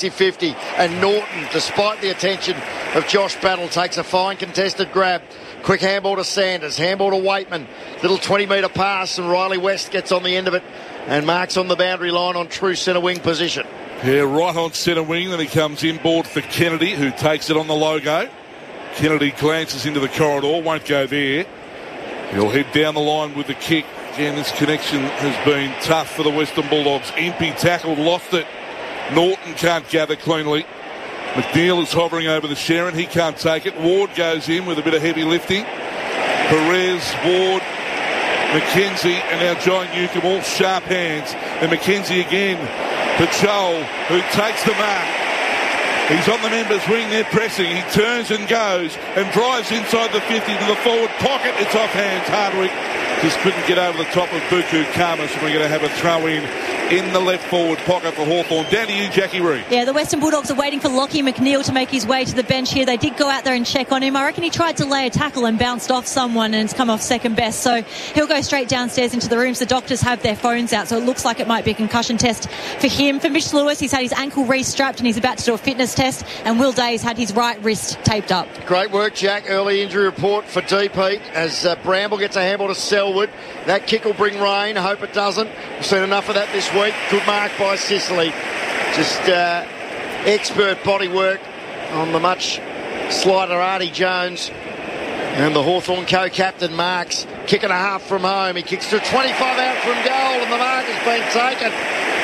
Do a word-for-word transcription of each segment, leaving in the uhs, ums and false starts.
fifty, and Norton, despite the attention of Josh Battle, takes a fine contested grab. Quick handball to Sanders, handball to Waitman, little twenty metre pass, and Riley West gets on the end of it and marks on the boundary line on true centre wing position. Yeah, right on centre wing. Then he comes inboard for Kennedy, who takes it on the logo. Kennedy glances into the corridor, won't go there. He'll head down the line with the kick. Again, this connection has been tough for the Western Bulldogs. Impey tackled, lost it. Norton can't gather cleanly. McNeil is hovering over the Sharon. He can't take it. Ward goes in with a bit of heavy lifting. Perez, Ward, McKenzie, and now John Newcomb, all sharp hands. And McKenzie again to Joel, who takes the mark. He's on the members' wing, they're pressing. He turns and goes and drives inside the fifty to the forward pocket. It's off hands. Hardwick just couldn't get over the top of Buku Kamas, and we're going to have a throw in in the left forward pocket for Hawthorn. Down to you, Jackie Reid. Yeah, the Western Bulldogs are waiting for Lachie McNeil to make his way to the bench here. They did go out there and check on him. I reckon he tried to lay a tackle and bounced off someone and it's come off second best. So he'll go straight downstairs into the rooms. The doctors have their phones out, so it looks like it might be a concussion test for him. For Mitch Lewis, he's had his ankle re-strapped and he's about to do a fitness test. And Will Day's had his right wrist taped up. Great work, Jack. Early injury report for D Pete as uh, Bramble gets a handball to Selwood. That kick will bring rain. I hope it doesn't. We've seen enough of that this week. Good mark by Sicily. Just uh, expert body work on the much slighter Artie Jones. And the Hawthorn co-captain marks. Kick and a half from home. He kicks to twenty-five out from goal, and the mark has been taken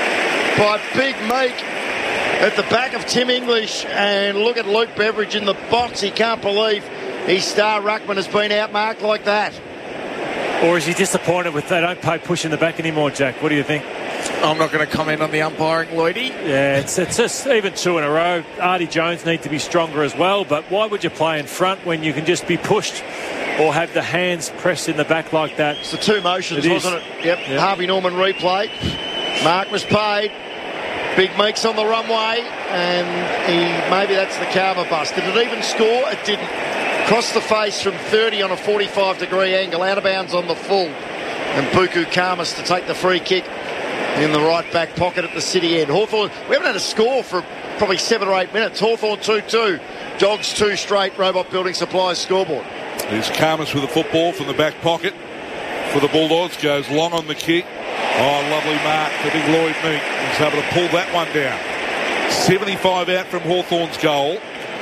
by Big Meek at the back of Tim English. And look at Luke Beveridge in the box. He can't believe his star ruckman has been outmarked like that. Or is he disappointed with they don't pay push in the back anymore, Jack? What do you think? I'm not going to comment on the umpiring, Lloydie. Yeah, it's, it's just even two in a row. Artie Jones need to be stronger as well, but why would you play in front when you can just be pushed or have the hands pressed in the back like that? It's the two motions, it wasn't it? Yep. yep. Harvey Norman replay. Mark was paid. Big Meeks on the runway, and he maybe that's the karma bust. Did it even score? It didn't. Crossed the face from thirty on a forty-five degree angle, out of bounds on the full. And Buku Kamas to take the free kick in the right back pocket at the city end. Hawthorn, we haven't had a score for probably seven or eight minutes. Hawthorn two two. Dogs two straight. Robot Building Supplies scoreboard. There's Kamas with the football from the back pocket for the Bulldogs. Goes long on the kick. Oh, lovely mark for Big Lloyd Meek. He's able to pull that one down. seventy-five out from Hawthorn's goal.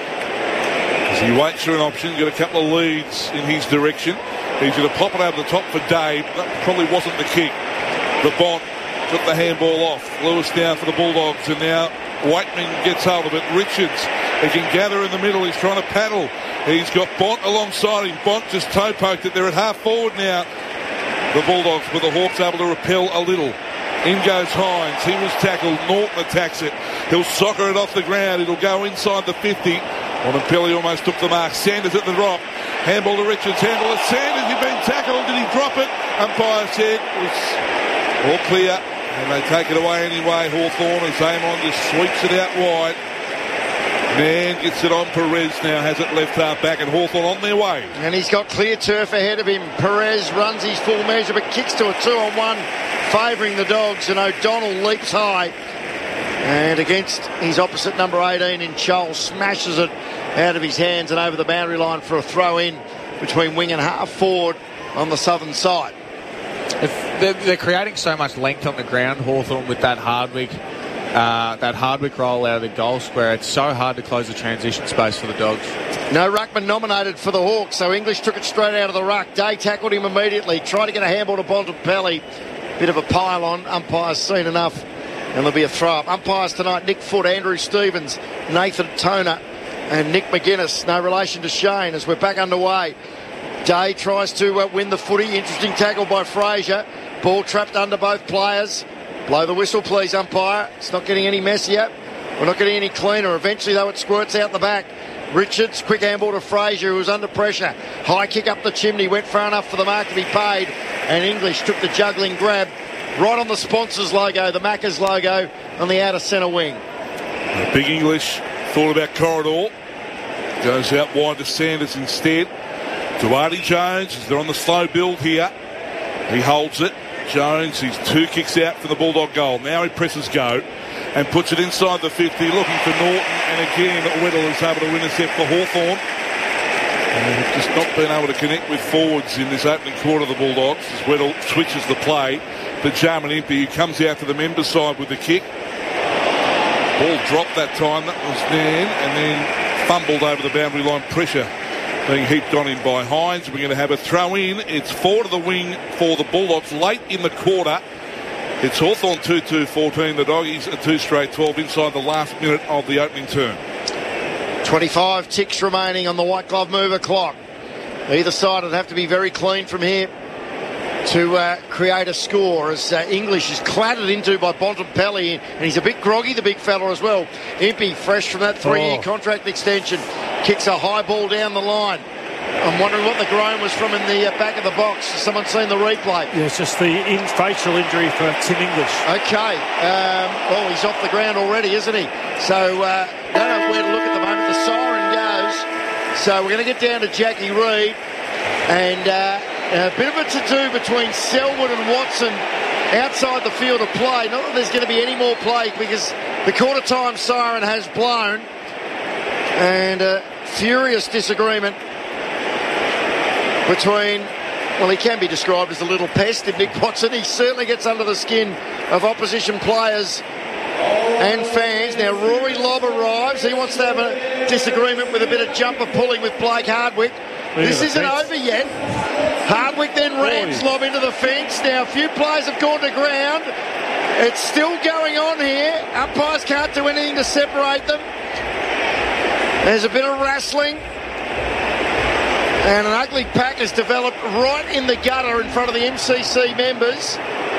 As he waits for an option, got a couple of leads in his direction. He's going to pop it over the top for Dave. That probably wasn't the kick. The Bont took the handball off. Lewis down for the Bulldogs, and now Waitman gets hold of it. Richards, he can gather in the middle. He's trying to paddle. He's got Bont alongside him. Bont just toe poked it. They're at half forward now. The Bulldogs, with the Hawks able to repel a little. In goes Hines. He was tackled. Norton attacks it. He'll soccer it off the ground. It'll go inside the fifty. Montempelli almost took the mark. Sanders at the drop. Handball to Richards. Handball to Sanders. He's been tackled. Did he drop it? Umpire said it was all clear. And they take it away anyway. Hawthorn as Amon just sweeps it out wide. Man gets it on. Perez now has it left half back, and Hawthorn on their way. And he's got clear turf ahead of him. Perez runs his full measure but kicks to a two on one, favouring the Dogs, and O'Donnell leaps high. And against his opposite number eighteen in Charles, smashes it out of his hands and over the boundary line for a throw in between wing and half forward on the southern side. If they're, they're creating so much length on the ground, Hawthorn, with that Hardwick uh, that Hardwick roll out of the goal square. It's so hard to close the transition space for the Dogs. No ruckman nominated for the Hawks, so English took it straight out of the ruck. Day tackled him immediately, tried to get a handball to Bontempelli. Bit of a pile on. Umpire's seen enough, and there'll be a throw up. Umpires tonight: Nick Foote, Andrew Stevens, Nathan Toner, and Nick McGuinness. No relation to Shane as we're back underway. Day tries to uh, win the footy. Interesting tackle by Fraser. Ball trapped under both players. Blow the whistle, please, umpire. It's not getting any messier. We're not getting any cleaner. Eventually, though, it squirts out the back. Richards, quick handball to Fraser, who was under pressure. High kick up the chimney, went far enough for the mark to be paid. And English took the juggling grab right on the sponsors logo, the Macca's logo, on the outer centre wing. Big English thought about corridor. Goes out wide to Sanders instead. To Artie Jones, as they're on the slow build here. He holds it. Jones, he's two kicks out from the Bulldog goal. Now he presses go. and puts it inside the fifty, looking for Norton, and again Weddle is able to intercept for Hawthorn. And they've just not been able to connect with forwards in this opening quarter of the Bulldogs as Weddle switches the play to Jarman Impey, who comes out to the members' side with the kick. Ball dropped that time, that was Nan, and then fumbled over the boundary line. Pressure being heaped on him by Hines. We're going to have a throw in. It's four to the wing for the Bulldogs late in the quarter. It's Hawthorn two two fourteen. The Doggies a two straight twelve inside the last minute of the opening term. twenty-five ticks remaining on the white glove mover clock. Either side would have to be very clean from here to uh, create a score, as uh, English is clattered into by Bontempelli, and he's a bit groggy, the big fella as well. Impey, fresh from that three-year oh. contract extension, kicks a high ball down the line. I'm wondering what the groan was from in the uh, back of the box. Has someone seen the replay? Yeah, it's just the in facial injury for Tim English. Okay. Um, well, he's off the ground already, isn't he? So, uh, don't know where to look at the moment. The siren goes. So we're going to get down to Jackie Reid. And uh, a bit of a to-do between Selwood and Watson outside the field of play. Not that there's going to be any more play because the quarter-time siren has blown. And a furious disagreement between, well, he can be described as a little pest in Nick Watson. He certainly gets under the skin of opposition players and fans. Now, Rory Lobb arrives. He wants to have a disagreement with a bit of jumper pulling with Blake Hardwick. This isn't fence. over yet. Hardwick then rams Lobb into the fence. Now, a few players have gone to ground. It's still going on here. Umpires can't do anything to separate them. There's a bit of wrestling. And an ugly pack has developed right in the gutter in front of the M C C members.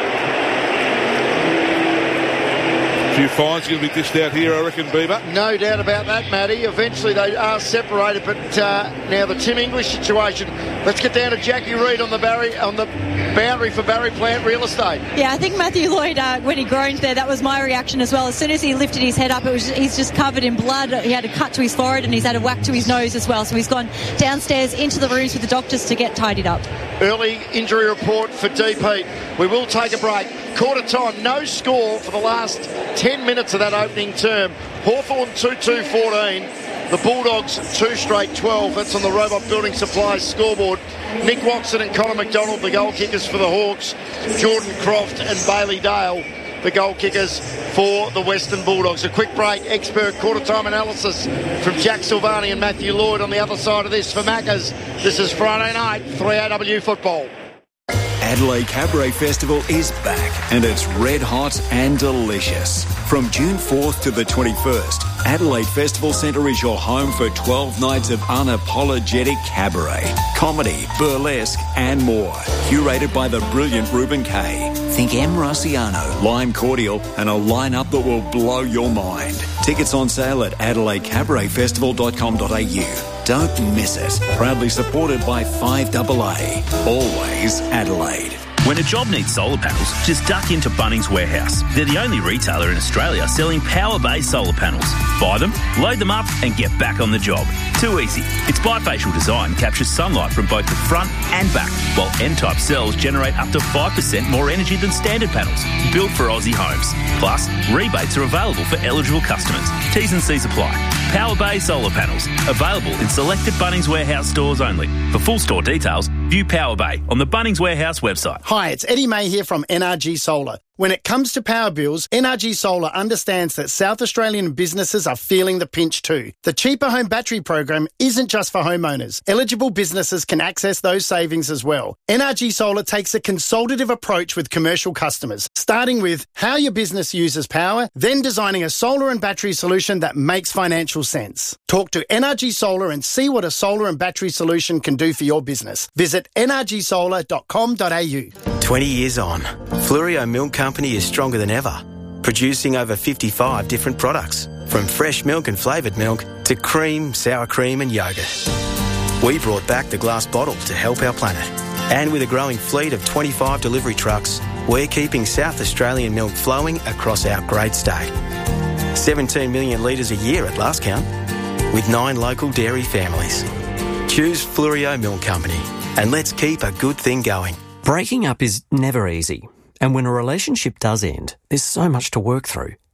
A few fines going to be dished out here, I reckon, Beaver. No doubt about that, Matty. Eventually they are separated, but uh, now the Tim English situation. Let's get down to Jackie Reid on the Barry on the boundary for Barry Plant Real Estate. Yeah, I think Matthew Lloyd, uh, when he groaned there, that was my reaction as well. As soon as he lifted his head up, it was he's just covered in blood. He had a cut to his forehead and he's had a whack to his nose as well. So he's gone downstairs into the rooms with the doctors to get tidied up. Early injury report for D P. We will take a break. Quarter time, no score for the last ten minutes of that opening term. Hawthorn two two fourteen. The Bulldogs two straight twelve. That's on the Robot Building Supplies scoreboard. Nick Watson and Connor McDonald, the goal kickers for the Hawks. Jordan Croft and Bailey Dale, the goal kickers for the Western Bulldogs. A quick break. Expert quarter-time analysis from Jack Silvani and Matthew Lloyd on the other side of this for Maccas. This is Friday night, three A W football. Adelaide Cabaret Festival is back and it's red hot and delicious. From June fourth to the twenty-first, Adelaide Festival Centre is your home for twelve nights of unapologetic cabaret, comedy, burlesque and more. Curated by the brilliant Ruben Kay. Think M. Rossiano, Lime Cordial and a lineup that will blow your mind. Tickets on sale at adelaide cabaret festival dot com dot a u. Don't miss it. Proudly supported by five A A. Always Adelaide. When a job needs solar panels, just duck into Bunnings Warehouse. They're the only retailer in Australia selling power-based solar panels. Buy them, load them up and get back on the job. Too easy. Its bifacial design captures sunlight from both the front and back, while N-type cells generate up to five percent more energy than standard panels. Built for Aussie homes. Plus, rebates are available for eligible customers. T's and C's apply. Power Bay Solar Panels. Available in selected Bunnings Warehouse stores only. For full store details, view Power Bay on the Bunnings Warehouse website. Hi, it's Eddie May here from N R G Solar. When it comes to power bills, N R G Solar understands that South Australian businesses are feeling the pinch too. The Cheaper Home Battery program isn't just for homeowners. Eligible businesses can access those savings as well. N R G Solar takes a consultative approach with commercial customers, starting with how your business uses power, then designing a solar and battery solution that makes financial sense. Talk to N R G Solar and see what a solar and battery solution can do for your business. Visit n r g solar dot com dot a u. twenty years on, Fluorio Milk Company is stronger than ever, producing over fifty-five different products, from fresh milk and flavoured milk to cream, sour cream and yoghurt. We brought back the glass bottle to help our planet. And with a growing fleet of twenty-five delivery trucks, we're keeping South Australian milk flowing across our great state. seventeen million litres a year at last count, with nine local dairy families. Choose Fluorio Milk Company, and let's keep a good thing going. Breaking up is never easy, and when a relationship does end, there's so much to work through.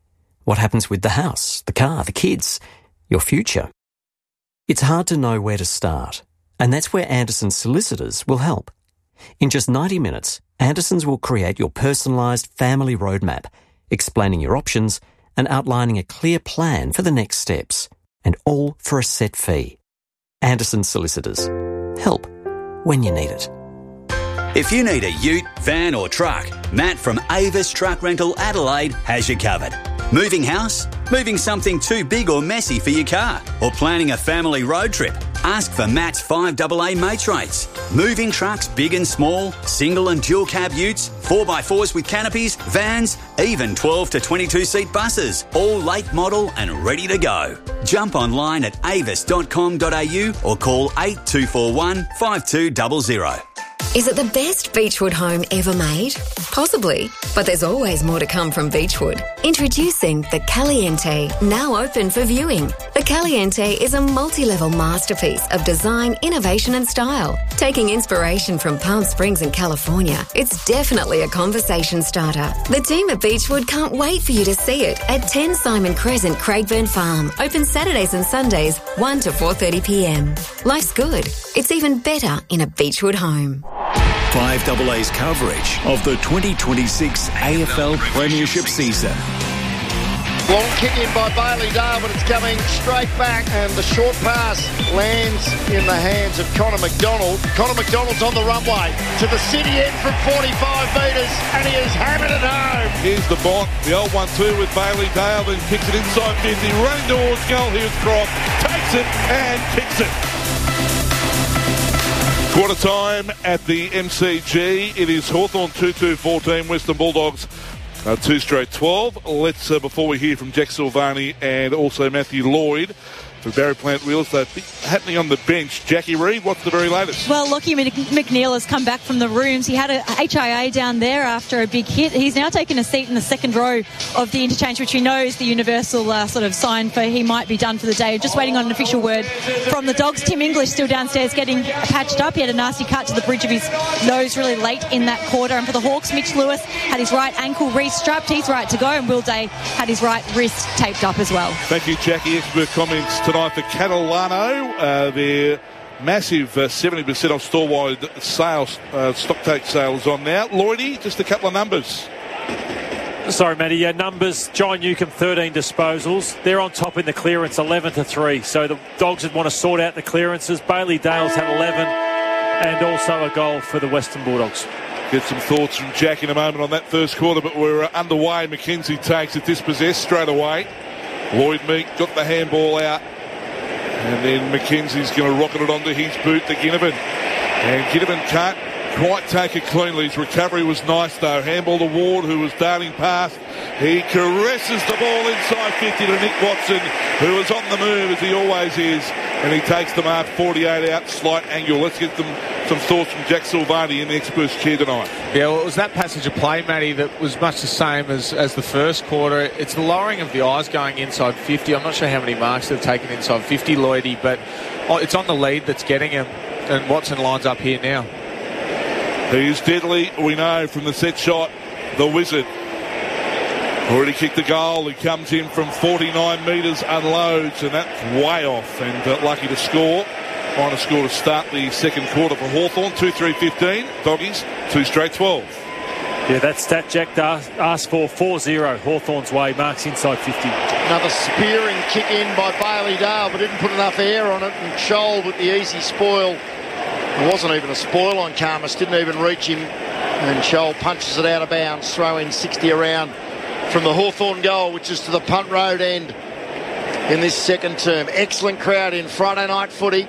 What happens with the house, the car, the kids, your future? It's hard to know where to start, and that's where Anderson's solicitors will help. In just ninety minutes, Anderson's will create your personalised family roadmap, explaining your options and outlining a clear plan for the next steps, and all for a set fee. Anderson's Solicitors. Help when you need it. If you need a ute, van or truck, Matt from Avis Truck Rental Adelaide has you covered. Moving house? Moving something too big or messy for your car? Or planning a family road trip? Ask for Matt's five A A mates rates. Moving trucks big and small, single and dual cab utes, four by fours with canopies, vans, even twelve to twenty-two seat buses, all late model and ready to go. Jump online at avis dot com dot a u or call eight two four one, five two zero zero. Is it the best Beechwood home ever made? Possibly, but there's always more to come from Beechwood. Introducing the Caliente, now open for viewing. The Caliente is a multi-level masterpiece of design, innovation and style. Taking inspiration from Palm Springs and California, it's definitely a conversation starter. The team at Beechwood can't wait for you to see it at ten Simon Crescent, Craigburn Farm. Open Saturdays and Sundays, one to four thirty p m. Life's good. It's even better in a Beechwood home. five A A's coverage of the twenty twenty-six A F L Premiership season. Long kick in by Bailey Dale, but it's coming straight back, and the short pass lands in the hands of Connor McDonald. Connor McDonald's on the runway to the city end from forty-five metres, and he has hammered it home. Here's the bot, the old one two with Bailey Dale, then kicks it inside fifty, running towards goal. Here's Croft, takes it and kicks it. Quarter time at the M C G. It is Hawthorn two two fourteen, Western Bulldogs uh, two straight twelve. Let's, uh, before we hear from Jack Silvani and also Matthew Lloyd, for Barry Plant Real Estate happening on the bench. Jackie Reid, what's the very latest? Well, Lockie McNeil has come back from the rooms. He had a H I A down there after a big hit. He's now taken a seat in the second row of the interchange, which we know is the universal uh, sort of sign for he might be done for the day. Just waiting on an official word from the Dogs. Tim English still downstairs getting patched up. He had a nasty cut to the bridge of his nose really late in that quarter. And for the Hawks, Mitch Lewis had his right ankle re-strapped. He's right to go. And Will Day had his right wrist taped up as well. Thank you, Jackie. Expert comments tonight for Catalano. Uh, their massive uh, seventy percent off store-wide sales, uh, stock take sales on now. Lloydie, just a couple of numbers. Sorry, Matty. Yeah, numbers. John Newcomb, thirteen disposals. They're on top in the clearance, eleven to three. So the Dogs would want to sort out the clearances. Bailey Dale's had eleven and also a goal for the Western Bulldogs. Get some thoughts from Jack in a moment on that first quarter, but we're uh, underway. McKenzie takes it dispossessed straight away. Lloyd Meek got the handball out. And then McKenzie's going to rocket it onto his boot to Ginnivan. And Ginnivan can't quite take it cleanly. His recovery was nice, though. Handball to Ward, who was darting past. He caresses the ball inside fifty to Nick Watson, who is on the move, as he always is. And he takes the mark forty-eight out, slight angle. Let's get them some thoughts from Jack Silvani in the experts chair tonight. Yeah, well, it was that passage of play, Matty, that was much the same as, as the first quarter. It's the lowering of the eyes going inside fifty. I'm not sure how many marks they've taken inside fifty, Lloydie, but it's on the lead that's getting him. And Watson lines up here now. He's deadly, we know, from the set shot. The Wizard already kicked the goal. He comes in from forty-nine metres, unloads, and that's way off. And uh, lucky to score. Trying to score to start the second quarter for Hawthorn. two three fifteen. Doggies, two straight twelve. Yeah, that stat Jack asked for. four zero. Hawthorn's way. Marks inside fifty. Another spearing kick in by Bailey Dale, but didn't put enough air on it. And Scholl with the easy spoil. There wasn't even a spoil on Karmas. Didn't even reach him. And Scholl punches it out of bounds. Throw in sixty around from the Hawthorn goal, which is to the punt road end in this second term. Excellent crowd in Friday night footy.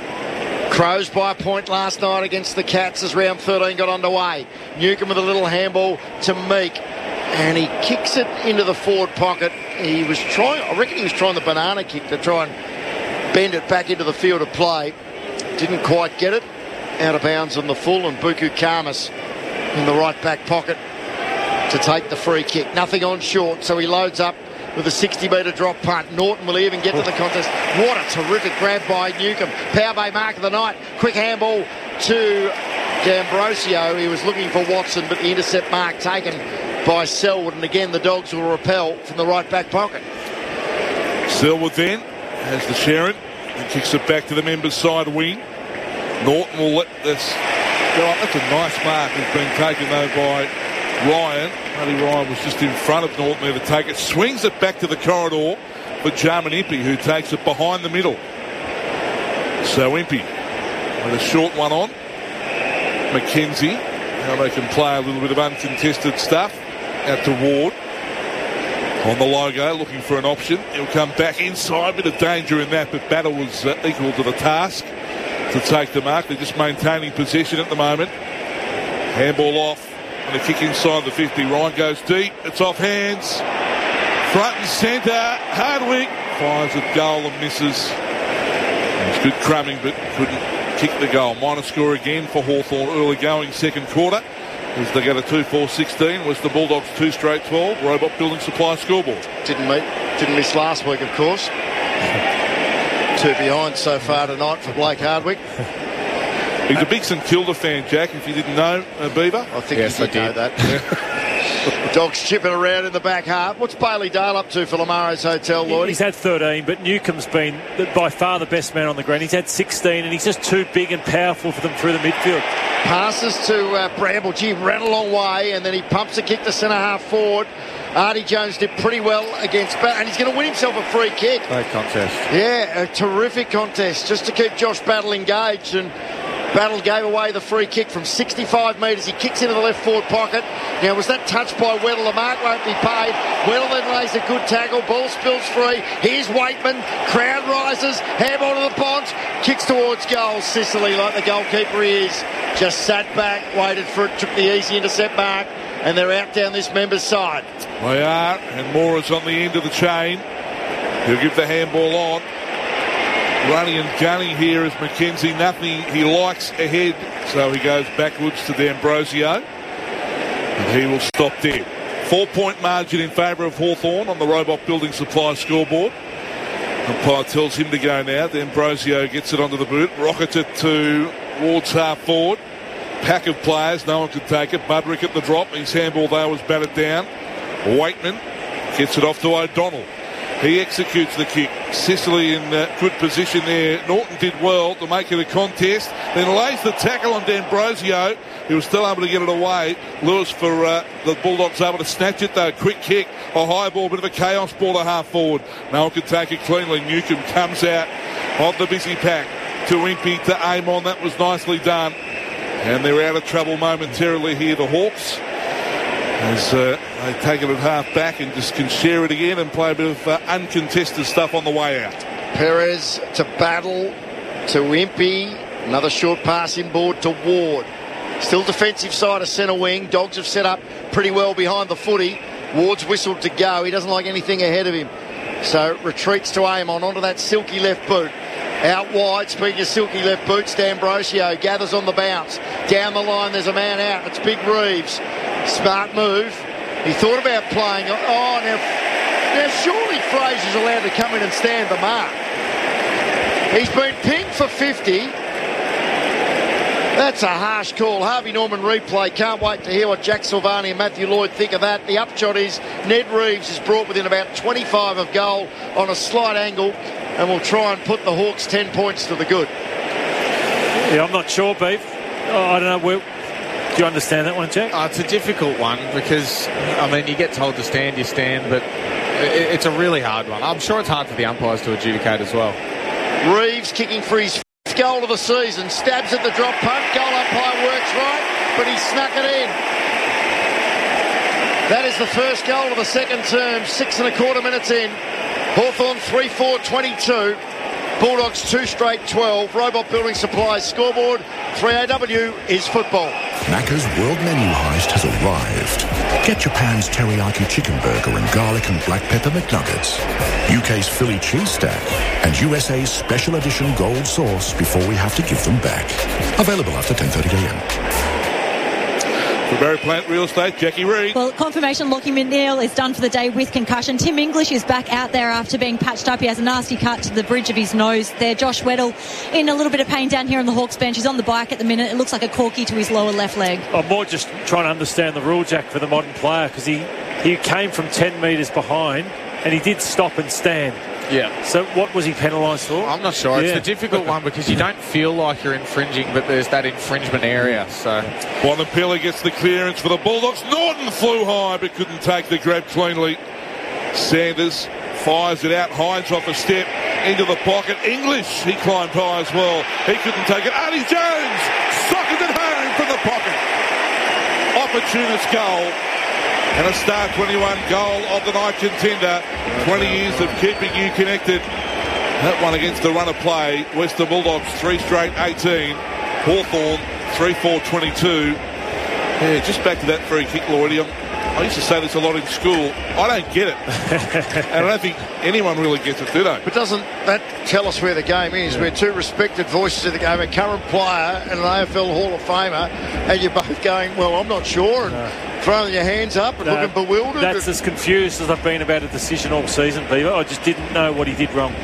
Crows by a point last night against the Cats as round thirteen got underway. Newcomb with a little handball to Meek, and he kicks it into the forward pocket. He was trying, I reckon he was trying the banana kick to try and bend it back into the field of play. Didn't quite get it. Out of bounds on the full, and Buku Karmas in the right back pocket to take the free kick. Nothing on short, so he loads up with a sixty metre drop punt. Norton will even get to the contest. What a terrific grab by Newcomb. Power Bay mark of the night. Quick handball to D'Ambrosio. He was looking for Watson, but the intercept mark taken by Selwood, and again the Dogs will repel from the right back pocket. Selwood then has the Sharon and kicks it back to the members' side wing. Norton will let this go up. That's a nice mark. It's been taken though by Ryan. Matty Ryan was just in front of Norton there to take it. Swings it back to the corridor for Jarman Impey, who takes it behind the middle. So Impey with a short one on. McKenzie. Now they can play a little bit of uncontested stuff out to Ward. On the logo, looking for an option. He'll come back inside. Bit of danger in that, but Battle was uh, equal to the task to take the mark. They're just maintaining possession at the moment. Handball off and a kick inside the fifty. Ryan goes deep. It's off hands. Front and centre. Hardwick fires a goal and misses. It was good crumbing, but couldn't kick the goal. Minor score again for Hawthorn early going second quarter. As they go to two four sixteen, was the Bulldogs two straight twelve. Robot Building Supply scoreboard. Didn't meet, didn't miss last week, of course. Two behind so far tonight for Blake Hardwick. He's a big St Kilda fan, Jack, if you didn't know, uh, Beaver. I think yes, you did, I know that. Dogs chipping around in the back half. What's Bailey Dale up to for Lamaro's Hotel, Lloyd? He's had thirteen, but Newcomb's been by far the best man on the ground. He's had sixteen, and he's just too big and powerful for them through the midfield. Passes to uh, Bramble. Gee, ran a long way, and then he pumps a kick to centre half forward. Artie Jones did pretty well against Battle, and he's going to win himself a free kick. Great contest. Yeah, a terrific contest just to keep Josh Battle engaged, and Battle gave away the free kick from sixty-five metres. He kicks into the left forward pocket. Now, was that touched by Weddle? The mark won't be paid. Weddle then lays a good tackle. Ball spills free. Here's Waitman. Crowd rises. Handball to the Ponds. Kicks towards goal. Sicily, like the goalkeeper he is, just sat back, waited for it, took the easy intercept mark, and they're out down this member's side. They are, and Mora's on the end of the chain. He'll give the handball on. Running and gunning here is McKenzie. Nothing he likes ahead, so he goes backwards to D'Ambrosio. And he will stop there. Four-point margin in favour of Hawthorn on the Robot Building Supply scoreboard. Umpire tells him to go now. D'Ambrosio gets it onto the boot. Rockets it to Ward's half forward. Pack of players. No one could take it. Budrick at the drop. His handball there was batted down. Waitman gets it off to O'Donnell. He executes the kick. Sicily in uh, good position there. Norton did well to make it a contest. Then lays the tackle on D'Ambrosio. He was still able to get it away. Lewis for uh, the Bulldogs able to snatch it though. Quick kick. A high ball. Bit of a chaos ball to half forward. No one could take it cleanly. Newcomb comes out of the busy pack to Impey to aim on. That was nicely done. And they're out of trouble momentarily here, the Hawks. As uh, they take it at half back and just can share it again and play a bit of uh, uncontested stuff on the way out. Perez to Battle to Impey. Another short pass inboard to Ward. Still defensive side of centre wing. Dogs have set up pretty well behind the footy. Ward's whistled to go. He doesn't like anything ahead of him. So retreats to aim on onto that silky left boot. Out wide, speaking of silky left boots, D'Ambrosio gathers on the bounce. Down the line, there's a man out. It's Big Reeves. Smart move. He thought about playing. Oh, now, now surely Fraser's allowed to come in and stand the mark. He's been pinged for fifty. That's a harsh call. Harvey Norman replay. Can't wait to hear what Jack Silvani and Matthew Lloyd think of that. The upshot is Ned Reeves is brought within about twenty-five of goal on a slight angle, and will try and put the Hawks ten points to the good. Yeah, I'm not sure, Beef. Oh, I don't know. Where, do you understand that one, Jack? Oh, it's a difficult one because, I mean, you get told to stand, you stand, but it, it's a really hard one. I'm sure it's hard for the umpires to adjudicate as well. Reeves kicking for his fifth goal of the season. Stabs at the drop punt. Goal umpire works right, but he snuck it in. That is the first goal of the second term. Six and a quarter minutes in. Hawthorn three four twenty-two. Bulldogs two straight twelve. Robot Building Supplies scoreboard. three A W is football. Macca's World Menu Heist has arrived. Get Japan's teriyaki chicken burger and garlic and black pepper McNuggets, U K's Philly cheese stack, and U S A's special edition gold sauce before we have to give them back. Available after ten thirty a m. For Barry Plant Real Estate, Jackie Reid. Well, confirmation Lockie McNeil is done for the day with concussion. Tim English is back out there after being patched up. He has a nasty cut to the bridge of his nose there. Josh Weddle in a little bit of pain down here on the Hawks bench. He's on the bike at the minute. It looks like a corky to his lower left leg. I'm more just trying to understand the rule, Jack, for the modern player, because he, he came from ten metres behind and he did stop and stand. Yeah. So what was he penalised for? I'm not sure. Yeah. It's a difficult one because you don't feel like you're infringing, but there's that infringement area. So Bontempelli gets the clearance for the Bulldogs. Norton flew high but couldn't take the grab cleanly. Sanders fires it out. Hines off a step into the pocket. English, he climbed high as well. He couldn't take it. Artie Jones sockets it home from the pocket. Opportunist goal. And a Star twenty-one goal of the night contender. twenty years of keeping you connected. That one against the run of play. Western Bulldogs, three straight eighteen. Hawthorn, three four twenty-two. Yeah, just back to that free kick, Lloydie. I used to say this a lot in school. I don't get it. And I don't think anyone really gets it, do they? But doesn't that tell us where the game is? Yeah. We're two respected voices of the game, a current player and an A F L Hall of Famer, and you're both going, well, I'm not sure, and no. throwing your hands up and no, looking bewildered. That's as confused as I've been about a decision all season, Beaver. I just didn't know what he did wrong.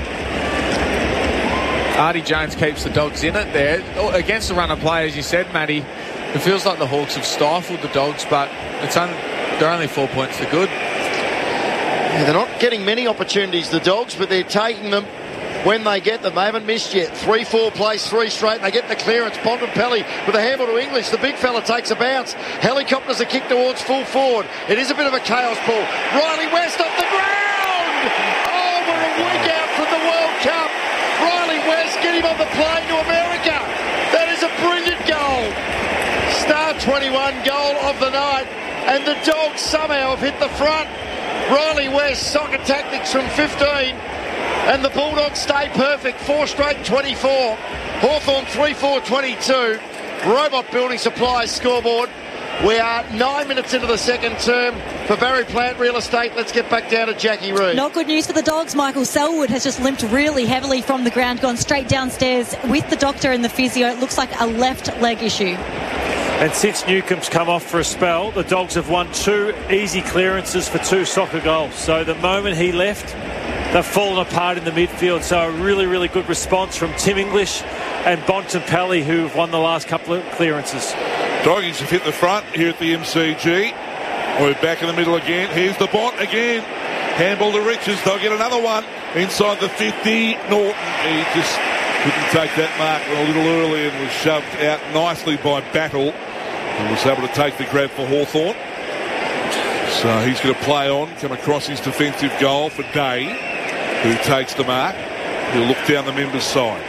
Artie Jones keeps the Dogs in it there. Against the run of play, as you said, Matty, it feels like the Hawks have stifled the Dogs, but it's un- they're only four points to good. Yeah, they're not getting many opportunities, the Dogs, but they're taking them when they get them. They haven't missed yet. three four plays, three straight. They get the clearance. Bontempelli with a handball to English. The big fella takes a bounce. Helicopters a kick towards full forward. It is a bit of a chaos ball. Riley West off the ground! Oh, we're a week out from the World Cup. Riley West, get him on the plane to America. That is a brilliant goal. Star twenty-one goal of the night. And the Dogs somehow have hit the front. Riley West, soccer tactics from fifteen. And the Bulldogs stay perfect. Four straight twenty-four. Hawthorn three four twenty-two. Robot Building Supplies scoreboard. We are nine minutes into the second term for Barry Plant Real Estate. Let's get back down to Jackie Reid. Not good news for the Dogs. Michael Selwood has just limped really heavily from the ground, gone straight downstairs with the doctor and the physio. It looks like a left leg issue. And since Newcomb's come off for a spell, the Dogs have won two easy clearances for two soccer goals. So the moment he left, they've fallen apart in the midfield. So a really, really good response from Tim English and Bontempelli, who've won the last couple of clearances. Doggies have hit the front here at the M C G. We're back in the middle again. Here's the Bont again. Handball to Richards. They'll get another one inside the fifty. Norton, he just couldn't take that mark a little early and was shoved out nicely by Battle. He was able to take the grab for Hawthorn. So he's going to play on, come across his defensive goal for Day, who takes the mark. He'll look down the members' side.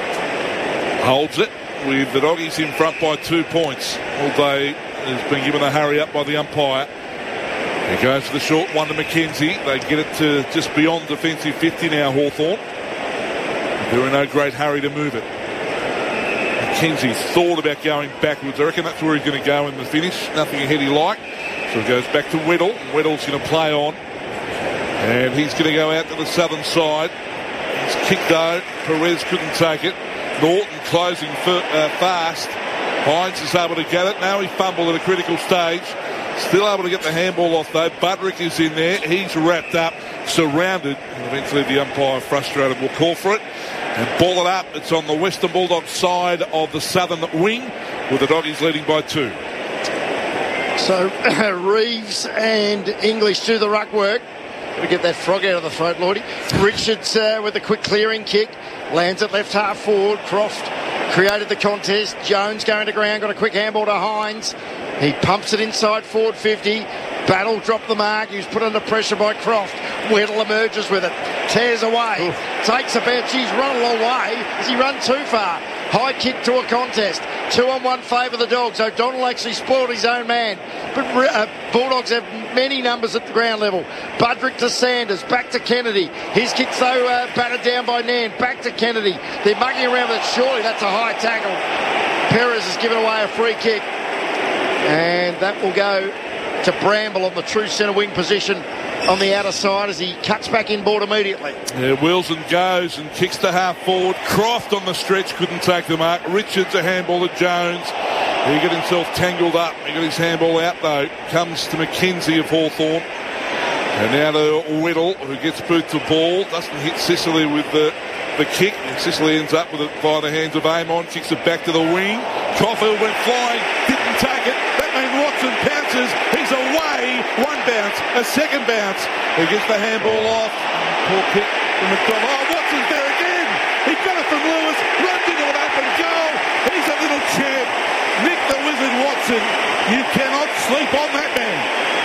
Holds it with the Doggies in front by two points. Although has been given a hurry up by the umpire. He goes for the short one to McKenzie. They get it to just beyond defensive fifty now, Hawthorn. They're in no great hurry to move it. McKenzie thought about going backwards. I reckon that's where he's going to go in the finish. Nothing ahead he liked. So it goes back to Weddle. Weddle's going to play on. And he's going to go out to the southern side. It's kicked out. Perez couldn't take it. Norton closing f- uh, fast. Hines is able to get it. Now he fumbled at a critical stage. Still able to get the handball off though. Budrick is in there. He's wrapped up, surrounded. And eventually the umpire, frustrated, will call for it. And ball it up. It's on the Western Bulldogs side of the southern wing, with the Doggies leading by two. So Reeves and English do the ruck work. We get that frog out of the throat, Lordy. Richards uh, with a quick clearing kick. Lands it left half forward. Croft created the contest. Jones going to ground. Got a quick handball to Hines. He pumps it inside forward fifty. Battle dropped the mark. He was put under pressure by Croft. Weddle emerges with it. Tears away. Oof. Takes a bench. He's run a long way. Has he run too far? High kick to a contest. Two on one favour the Dogs. O'Donnell actually spoiled his own man. But uh, Bulldogs have many numbers at the ground level. Budrick to Sanders. Back to Kennedy. His kick's though uh, battered down by Nan. Back to Kennedy. They're mugging around with it. Surely that's a high tackle. Perez has given away a free kick. And that will go to Bramble on the true centre wing position on the outer side as he cuts back inboard immediately. Yeah, Wilson goes and kicks to half forward. Croft on the stretch couldn't take the mark. Richards a handball to Jones. He got himself tangled up. He got his handball out though. Comes to McKenzie of Hawthorn. And now to Whittle, who gets boot to ball. Doesn't hit Sicily with the, the kick. And Sicily ends up with it by the hands of Amon. Kicks it back to the wing. Caulfield went flying. Didn't take it. That means Watson pounces. He's away. One bounce. A second bounce. He gets the handball off. Poor kick from McDonald. Oh, Watson's there again. He got it from Lewis. Runs into an open goal. He's a little champ. Nick the Wizard Watson. You cannot sleep on that man.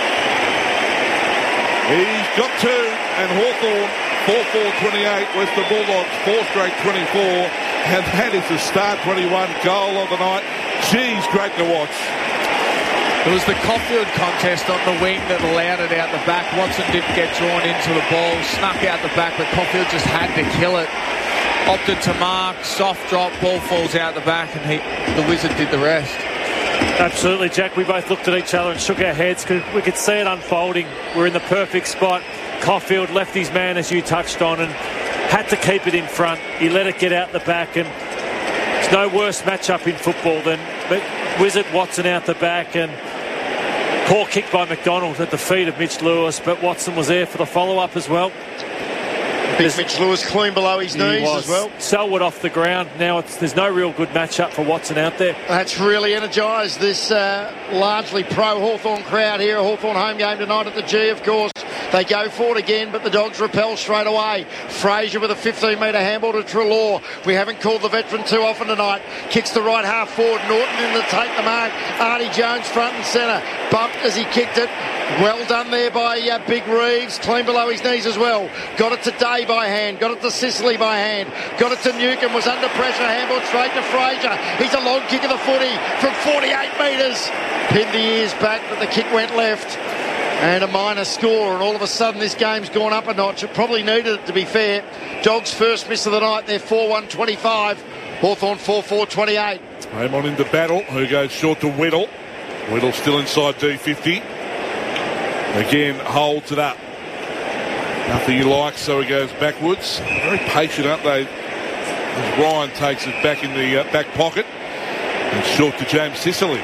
He's got two, and Hawthorn four four twenty-eight, Western Bulldogs four straight twenty-four, and that is the start twenty-one goal of the night. Geez, great to watch. It was the Caulfield contest on the wing that allowed it out the back. Watson didn't get drawn into the ball, snuck out the back, but Caulfield just had to kill it. Opted to mark, soft drop, ball falls out the back, and he, the Wizard did the rest. Absolutely, Jack. We both looked at each other and shook our heads because we could see it unfolding. We're in the perfect spot. Caulfield left his man, as you touched on, and had to keep it in front. He let it get out the back, and it's no worse matchup in football than Wizard Watson out the back, and poor kick by McDonald at the feet of Mitch Lewis, but Watson was there for the follow-up as well. Big Mitch Lewis clean below his knees as well. Selwood off the ground. Now it's, there's no real good matchup for Watson out there. That's really energised this uh, largely pro-Hawthorn crowd here. A Hawthorn home game tonight at the G, of course. They go for it again, but the Dogs repel straight away. Fraser with a fifteen metre handball to Treloar. We haven't called the veteran too often tonight. Kicks the right half forward. Norton in to take the mark. Artie Jones front and centre. Bumped as he kicked it. Well done there by uh, Big Reeves. Clean below his knees as well. Got it to Day by hand. Got it to Sicily by hand. Got it to Newcomb. Was under pressure. Handball straight to Fraser. He's a long kick of the footy from forty-eight metres. Pinned the ears back, but the kick went left. And a minor score, and all of a sudden this game's gone up a notch. It probably needed it, to be fair. Dogs' first miss of the night. They're four one twenty-five. Hawthorn four four twenty-eight. Amon into battle, who goes short to Whittle. Whittle still inside D fifty. Again, holds it up. Nothing he likes, so he goes backwards. Very patient, aren't they? As Ryan takes it back in the uh, back pocket. And short to James Sicily.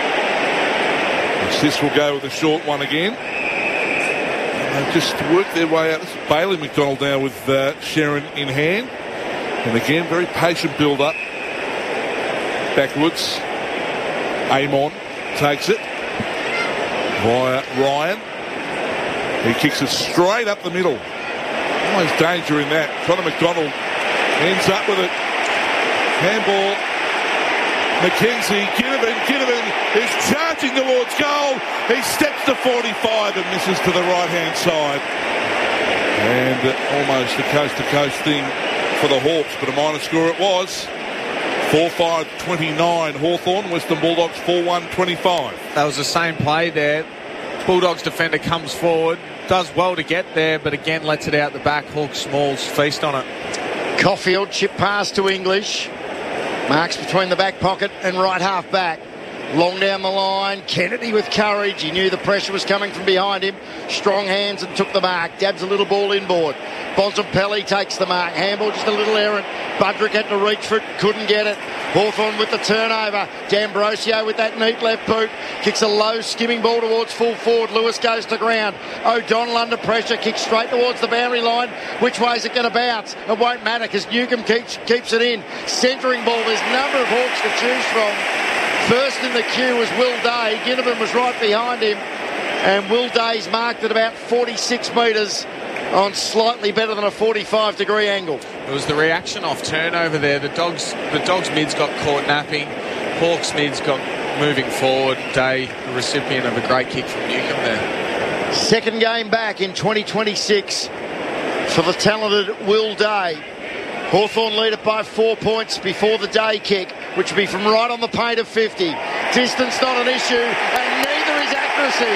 Sis will go with a short one again. And they've just worked their way out. This is Bailey McDonald now with uh, Sherrin in hand. And again, very patient build-up. Backwards. Amon takes it. Via Ryan. He kicks it straight up the middle. Always danger in that. Connor McDonald ends up with it. Handball. McKenzie, Ginnivan, Ginnivan is charging towards goal. He steps to forty-five and misses to the right-hand side. And almost a coast-to-coast thing for the Hawks, but a minor score it was. four five twenty-nine Hawthorn, Western Bulldogs four one twenty-five. That was the same play there. Bulldogs defender comes forward, does well to get there, but again lets it out the back. Hawks Smalls feast on it. Caulfield chip pass to English. Marks between the back pocket and right half back. Long down the line. Kennedy with courage. He knew the pressure was coming from behind him. Strong hands and took the mark. Dabs a little ball inboard. Bontempelli takes the mark. Handball just a little errant. Budrick had to reach for it. Couldn't get it. Hawthorn with the turnover. D'Ambrosio with that neat left boot. Kicks a low skimming ball towards full forward. Lewis goes to ground. O'Donnell under pressure. Kicks straight towards the boundary line. Which way is it going to bounce? It won't matter because Newcomb keeps, keeps it in. Centering ball. There's a number of Hawks to choose from. First in the queue was Will Day. Ginnivan was right behind him. And Will Day's marked at about forty-six metres on slightly better than a forty-five degree angle. It was the reaction off turnover there. The Dogs the Dogs mids got caught napping. Hawks mids got moving forward. Day, the recipient of a great kick from Newcomb there. Second game back in twenty twenty-six for the talented Will Day. Hawthorn lead it by four points before the Day kick, which will be from right on the paint of fifty. Distance not an issue, and neither is accuracy.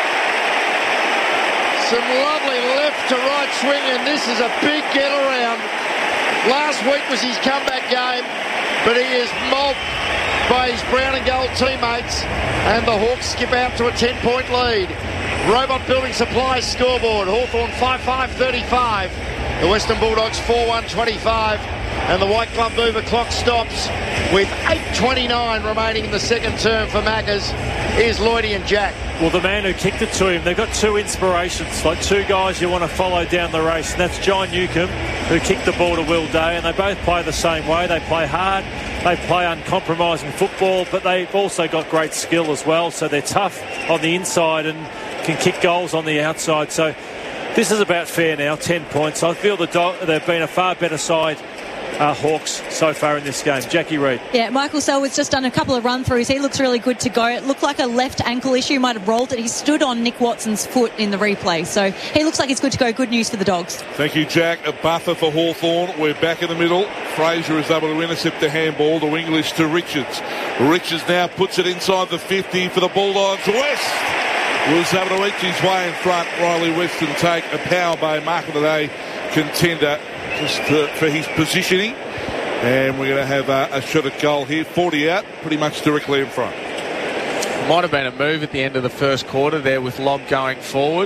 Some lovely left to right swing, and this is a big get around. Last week was his comeback game, but he is mobbed by his brown and gold teammates, and the Hawks skip out to a ten point lead. Robot Building Supplies scoreboard. Hawthorn five five thirty-five. The Western Bulldogs four one twenty-five. And the White Glove Mover clock stops with eight twenty-nine remaining in the second term for Maccas. Here's Lloydie and Jack. Well, the man who kicked it to him, they've got two inspirations, like two guys you want to follow down the race, and that's John Newcombe, who kicked the ball to Will Day, and they both play the same way. They play hard, they play uncompromising football, but they've also got great skill as well, so they're tough on the inside and can kick goals on the outside. So this is about fair now, ten points. I feel the do- they've been a far better side, Uh, Hawks, so far in this game. Jackie Reid. Yeah, Michael Selwood's just done a couple of run-throughs. He looks really good to go. It looked like a left ankle issue. Might have rolled it. He stood on Nick Watson's foot in the replay. So he looks like he's good to go. Good news for the Dogs. Thank you, Jack. A buffer for Hawthorn. We're back in the middle. Fraser is able to intercept the handball to English to Richards. Richards now puts it inside the fifty for the Bulldogs. West was able to reach his way in front. Riley West and take a Power Bay Mark of the Day contender just uh, for his positioning. And we're going to have uh, a shot at goal here. forty out, pretty much directly in front. Might have been a move at the end of the first quarter there with Lobb going forward.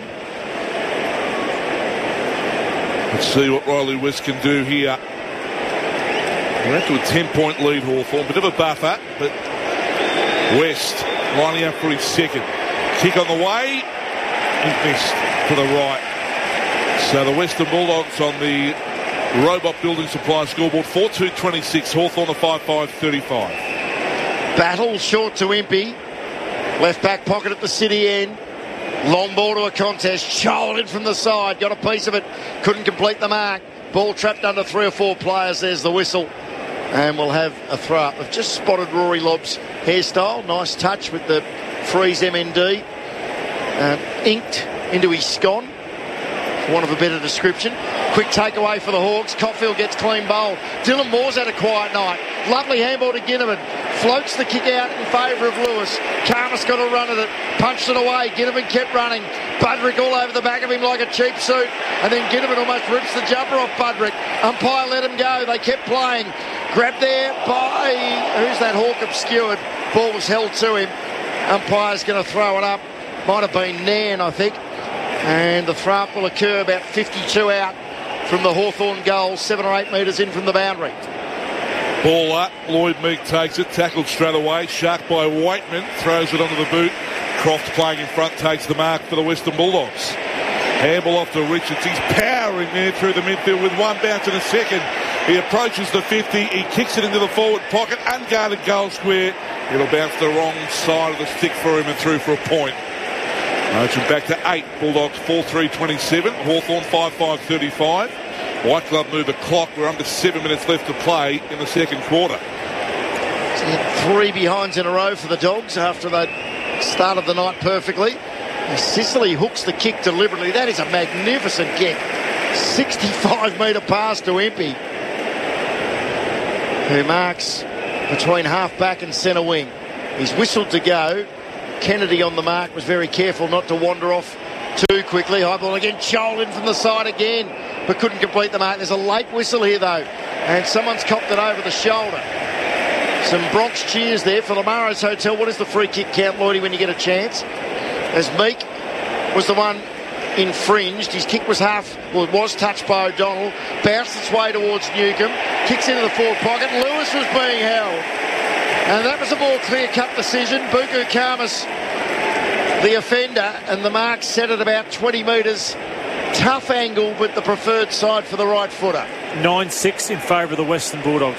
Let's see what Riley West can do here. We're up to a ten-point lead, Hawthorn. Bit of a buffer, but West lining up for his second. Kick on the way. He missed to the right. So the Western Bulldogs on the Robot Building Supply scoreboard. four two twenty-six. Hawthorn a five five thirty-five. Battle short to Impey. Left back pocket at the city end. Long ball to a contest. Shouldered from the side. Got a piece of it. Couldn't complete the mark. Ball trapped under three or four players. There's the whistle. And we'll have a throw up. I've just spotted Rory Lobb's hairstyle. Nice touch with the Freeze M N D. Uh, inked into his scone, for want of a better description. Quick takeaway for the Hawks. Cotfield gets clean bowl. Dylan Moore's had a quiet night. Lovely handball to Ginnivan. Floats the kick out in favour of Lewis. Karmas got a run at it. Punched it away. Ginnivan kept running. Budrick all over the back of him like a cheap suit. And then Ginnivan almost rips the jumper off Budrick. Umpire let him go. They kept playing. Grabbed there by... Who's that Hawk obscured? Ball was held to him. Umpire's going to throw it up. Might have been Nairn, I think. And the throw-up will occur about fifty-two out from the Hawthorn goal, seven or eight metres in from the boundary. Ball up, Lloyd Meek takes it, tackled straight away, shark by Waitman, throws it onto the boot. Croft playing in front takes the mark for the Western Bulldogs. Handball off to Richards, he's powering there through the midfield with one bounce in a second. He approaches the fifty, he kicks it into the forward pocket, unguarded goal square. It'll bounce the wrong side of the stick for him and through for a point. Motion back to eight. Bulldogs four three twenty-seven. Hawthorn five five thirty-five. White Glove move the clock. We're under seven minutes left to play in the second quarter. Three behinds in a row for the Dogs after they started the night perfectly. Sicily hooks the kick deliberately. That is a magnificent kick. sixty-five metre pass to Impey, who marks between half back and centre wing. He's whistled to go. Kennedy on the mark was very careful not to wander off too quickly. High ball again, Cholin from the side again, but couldn't complete the mark. There's a late whistle here though, and someone's copped it over the shoulder. Some Bronx cheers there for Lamaro's Hotel. What is the free kick count, Lloydie, when you get a chance? As Meek was the one infringed. His kick was half, well, it was touched by O'Donnell, bounced its way towards Newcombe, kicks into the forward pocket. Lewis was being held. And that was a more clear-cut decision. Buku Karmas, the offender, and the mark set at about twenty metres. Tough angle, but the preferred side for the right footer. nine six in favour of the Western Bulldogs.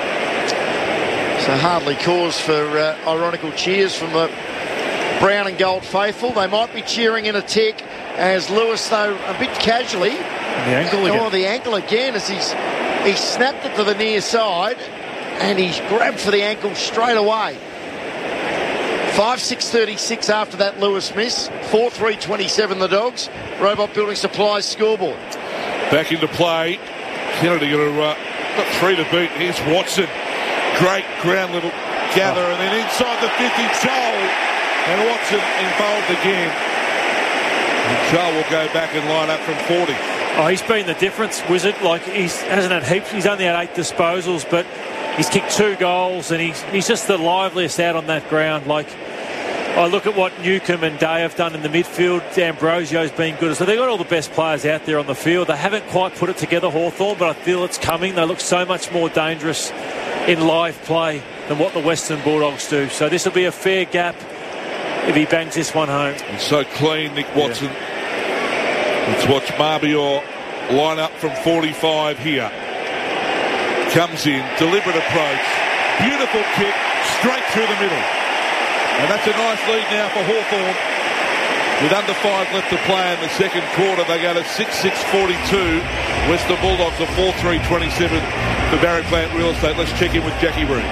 So hardly cause for uh, ironical cheers from the brown and gold faithful. They might be cheering in a tick as Lewis, though, a bit casually. The ankle again. Oh, the ankle again as he's he snapped it to the near side. And he's grabbed for the ankle straight away. five six thirty-six after that Lewis miss. four three twenty-seven the Dogs. Robot Building Supplies scoreboard. Back into play. Kennedy got, a, uh, got three to beat. Here's Watson. Great ground level gather. Oh. And then inside the fifty, Joel. And Watson involved again. And Joel will go back and line up from forty. Oh, he's been the difference, Wizard. Like, he hasn't had heaps. He's only had eight disposals, but he's kicked two goals, and he's he's just the liveliest out on that ground. Like, I look at what Newcomb and Day have done in the midfield. D'Ambrosio's been good. So they've got all the best players out there on the field. They haven't quite put it together, Hawthorn, but I feel it's coming. They look so much more dangerous in live play than what the Western Bulldogs do. So this will be a fair gap if he bangs this one home. He's so clean, Nick Watson. Yeah. Let's watch Marbior line up from forty-five here. Comes in, deliberate approach, beautiful kick, straight through the middle. And that's a nice lead now for Hawthorn. With under five left to play in the second quarter, they go to six six forty-two. Western Bulldogs are four three twenty-seven for Barry Plant Real Estate. Let's check in with Jackie Root.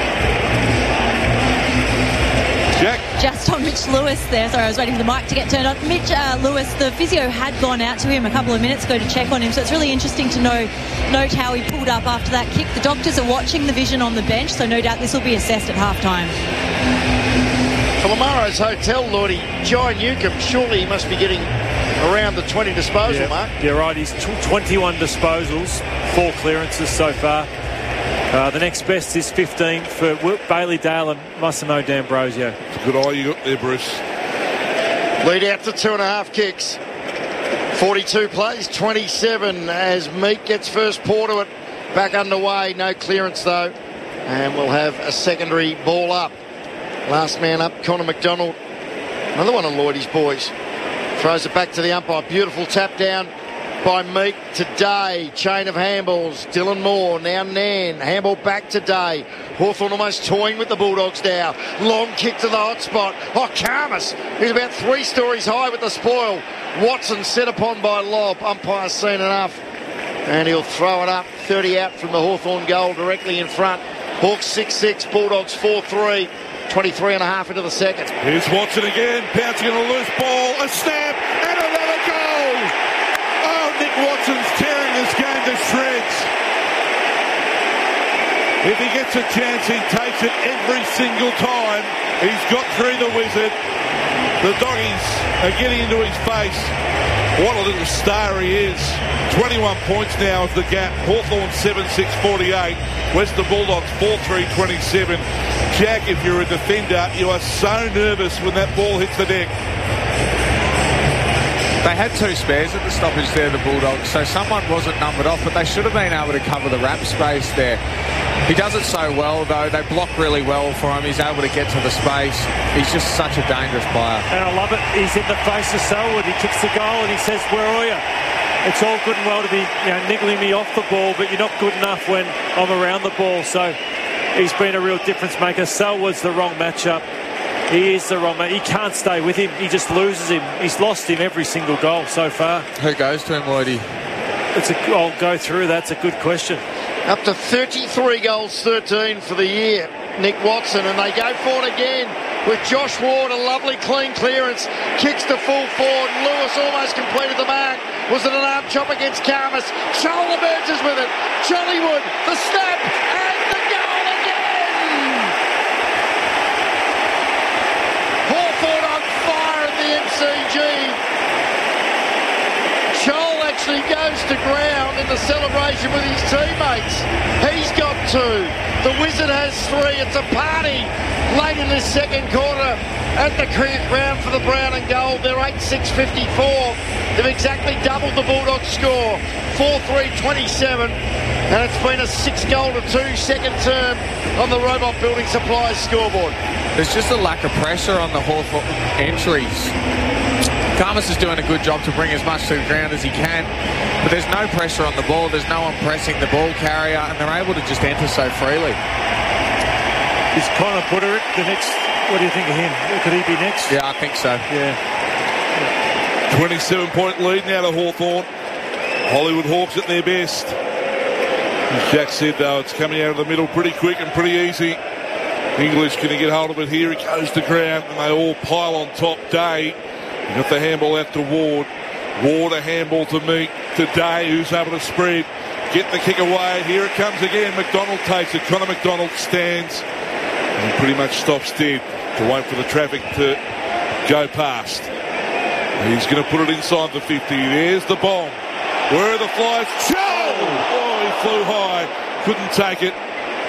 Jack? Just on Mitch Lewis there. Sorry, I was waiting for the mic to get turned on. Mitch uh, Lewis, the physio had gone out to him a couple of minutes ago to check on him, so it's really interesting to know note how he pulled up after that kick. The doctors are watching the vision on the bench, so no doubt this will be assessed at half-time. For Lamaro's Hotel, Lordy, Jai Newcomb, surely he must be getting around the twenty disposal yeah, mark. You're right, he's twenty-one disposals, four clearances so far. Uh, the next best is fifteen for Bailey Dale and Massimo D'Ambrosio. It's a good eye you got there, Bruce. Lead out to two and a half kicks. forty-two plays, twenty-seven as Meek gets first paw to it. Back underway, no clearance though. And we'll have a secondary ball up. Last man up, Connor McDonald. Another one of Lloydie's boys. Throws it back to the umpire. Beautiful tap down by Meek to Day. Chain of handballs. Dylan Moore, now Nan. Handball back to Day. Hawthorn almost toying with the Bulldogs now. Long kick to the hot spot. Oh, Karmas, he's about three stories high with the spoil. Watson set upon by Lobb. Umpire's seen enough. And he'll throw it up. thirty out from the Hawthorn goal directly in front. Hawks six six, Bulldogs four three. twenty-three and a half into the second. Here's Watson again, pouncing on a loose ball, a snap, and another goal! Oh, Nick Watson's tearing this game to shreds. If he gets a chance, he takes it every single time. He's got through the wizard. The doggies are getting into his face. What a little star he is. twenty-one points now is the gap. Hawthorn seven six forty-eight. Western Bulldogs four three twenty-seven. Jack, if you're a defender, you are so nervous when that ball hits the deck. They had two spares at the stoppage there, the Bulldogs, so someone wasn't numbered off, but they should have been able to cover the wrap space there. He does it so well, though. They block really well for him. He's able to get to the space. He's just such a dangerous player. And I love it. He's in the face of Selwood. He kicks the goal and he says, "Where are you?" It's all good and well to be, you know, niggling me off the ball, but you're not good enough when I'm around the ball. So he's been a real difference maker. Selwood's the wrong matchup. He is the wrong man. He can't stay with him. He just loses him. He's lost him every single goal so far. Who goes to him, Lloydie? It's a, I'll go through. That's a good question. Up to thirty-three goals, thirteen for the year. Nick Watson, and they go for it again with Josh Ward. A lovely clean clearance. Kicks to full forward. Lewis almost completed the mark. Was it an arm chop against Karmas? Charles emerges with it. Jollywood, the snap, and the goal again! Hawthorn on fire at the M C G. Joel actually goes to ground in the celebration with his teammates. He's got two. The Wizard has three. It's a party late in this second quarter at the cricket ground for the brown and gold. They're eight six fifty-four. They've exactly doubled the Bulldogs score. four three twenty-seven. And it's been a six goal to two second term on the Robot Building Supplies scoreboard. There's just a lack of pressure on the Hawthorn entries. Karmas is doing a good job to bring as much to the ground as he can, but there's no pressure on the ball. There's no one pressing the ball carrier, and they're able to just enter so freely. Is Connor Buderick the next? What do you think of him? Could he be next? Yeah, I think so. Yeah. twenty-seven point lead now to Hawthorn. Hollywood Hawks at their best. As Jack said, though, it's coming out of the middle pretty quick and pretty easy. English can get hold of it here. He goes to ground, and they all pile on top. Day. Got the handball out to Ward. Ward a handball to Meek. To Day, who's able to spread. Get the kick away. Here it comes again. McDonald takes it. Connor McDonald stands and pretty much stops dead to wait for the traffic to go past. He's going to put it inside the fifty. There's the bomb. Where are the flies? Oh, he flew high. Couldn't take it.